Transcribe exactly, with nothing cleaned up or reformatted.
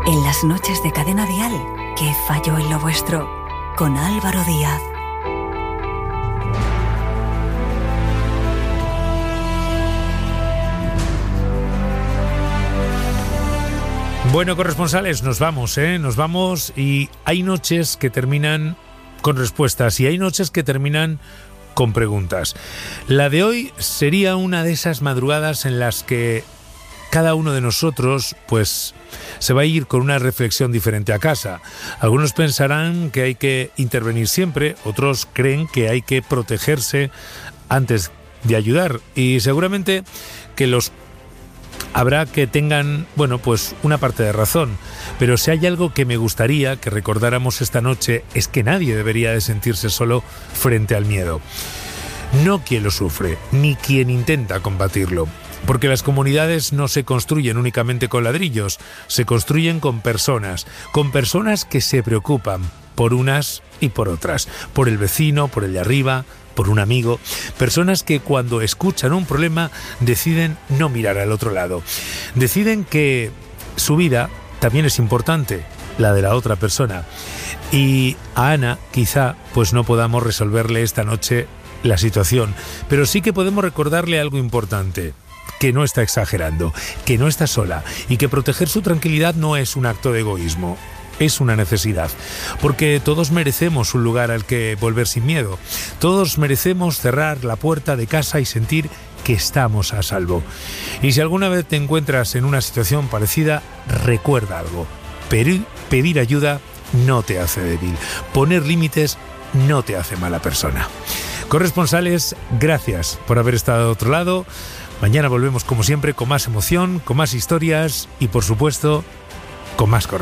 En las noches de Cadena Dial, ¿qué falló en lo vuestro? Con Álvaro Díaz. Bueno, corresponsales, nos vamos, ¿eh? Nos vamos y hay noches que terminan con respuestas y hay noches que terminan con preguntas. La de hoy sería una de esas madrugadas en las que cada uno de nosotros, pues, se va a ir con una reflexión diferente a casa. Algunos pensarán que hay que intervenir siempre, otros creen que hay que protegerse antes de ayudar y seguramente que los habrá que tengan, bueno, pues una parte de razón, pero si hay algo que me gustaría que recordáramos esta noche es que nadie debería de sentirse solo frente al miedo. No quien lo sufre, ni quien intenta combatirlo. Porque las comunidades no se construyen únicamente con ladrillos, se construyen con personas, con personas que se preocupan por unas y por otras, por el vecino, por el de arriba, por un amigo, personas que cuando escuchan un problema deciden no mirar al otro lado, deciden que su vida también es importante, la de la otra persona. Y a Ana quizá pues no podamos resolverle esta noche la situación, pero sí que podemos recordarle algo importante, que no está exagerando, que no está sola y que proteger su tranquilidad no es un acto de egoísmo. Es una necesidad, porque todos merecemos un lugar al que volver sin miedo. Todos merecemos cerrar la puerta de casa y sentir que estamos a salvo. Y si alguna vez te encuentras en una situación parecida, recuerda algo. Pedir, pedir ayuda no te hace débil. Poner límites no te hace mala persona. Corresponsales, gracias por haber estado de otro lado. Mañana volvemos como siempre con más emoción, con más historias y por supuesto con más corresponsales.